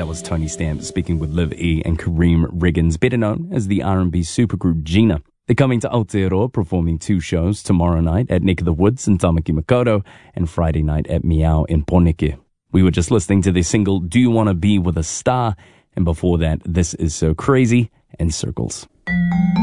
That was Tony Stamp speaking with Liv E and Kareem Riggins, better known as the R&B supergroup Gina. They're coming to Aotearoa, performing 2 shows tomorrow night at Neck of the Woods in Tamaki Makaurau and Friday night at Meow in Poneke. We were just listening to their single Do You Want to Be With a Star, and before that, This Is So Crazy and Circles.